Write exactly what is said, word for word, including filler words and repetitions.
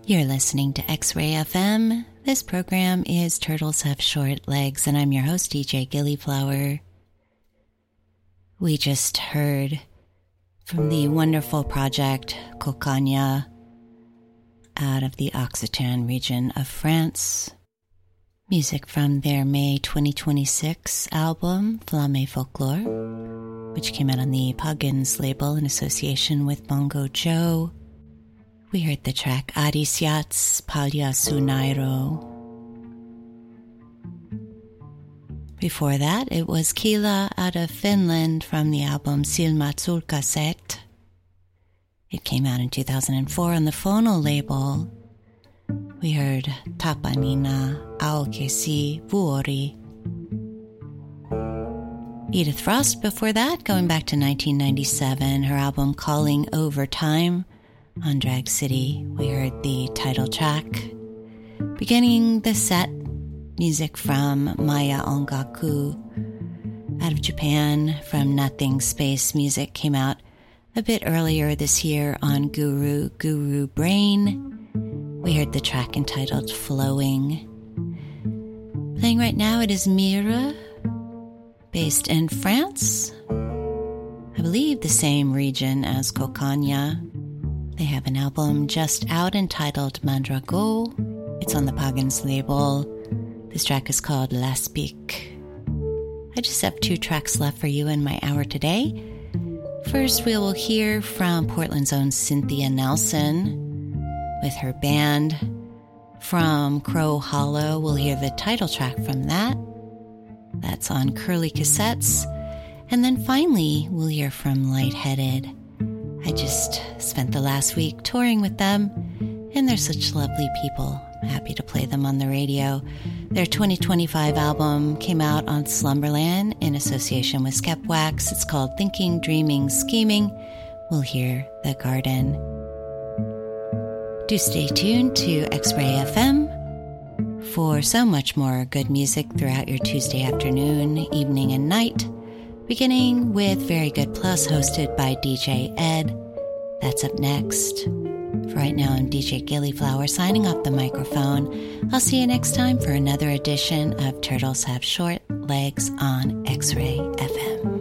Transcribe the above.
You're listening to X-Ray F M. This program is Turtles Have Short Legs, and I'm your host, D J Gillyflower. We just heard from the wonderful project Cocagne out of the Occitan region of France. Music from their May twenty twenty-six album, Flamme Folklore, which came out on the Pagans label in association with Bongo Joe. We heard the track Arisiats Palyasu Nairo. Before that, it was Kila out of Finland from the album Silmatsulka Set. It came out in two thousand four on the Phono label. We heard Tapanina Aokesi Vuori. Edith Frost before that, going back to nineteen ninety-seven, her album Calling Over Time. On Drag City, we heard the title track. Beginning the set, music from Maya Ongaku. Out of Japan, from Nothing Space Music, came out a bit earlier this year on Guru Guru Brain. We heard the track entitled Flowing. Playing right now, it is Mira, based in France. I believe the same region as Cocagne. They have an album just out entitled Mandrago. It's on the Pagans label. This track is called L'aspic. I just have two tracks left for you in my hour today. First, we will hear from Portland's own Cynthia Nelson with her band. From Crow Hollow, we'll hear the title track from that. That's on Curly Cassettes. And then finally, we'll hear from Lightheaded. I just spent the last week touring with them, and they're such lovely people. I'm happy to play them on the radio. Their twenty twenty-five album came out on Slumberland in association with Skepwax. It's called Thinking, Dreaming, Scheming. We'll hear The Garden. Do stay tuned to X-Ray F M for so much more good music throughout your Tuesday afternoon, evening, and night. Beginning with Very Good Plus, hosted by D J Ed. That's up next. For right now, I'm D J Gillyflower signing off the microphone. I'll see you next time for another edition of Turtles Have Short Legs on X-Ray F M.